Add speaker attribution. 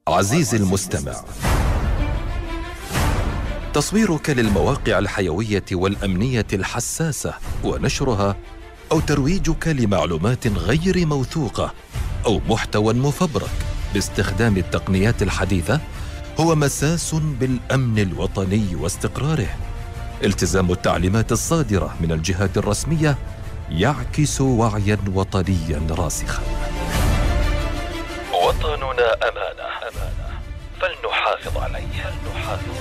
Speaker 1: عزيزي المستمع، تصويرك للمواقع الحيوية والأمنية الحساسة ونشرها، أو ترويجك لمعلومات غير موثوقة أو محتوى مفبرك باستخدام التقنيات الحديثة هو مساس بالأمن الوطني واستقراره. التزام التعليمات الصادرة من الجهات الرسمية يعكس وعياً وطنياً راسخاً. وطننا أمانة، فلنحافظ عليه.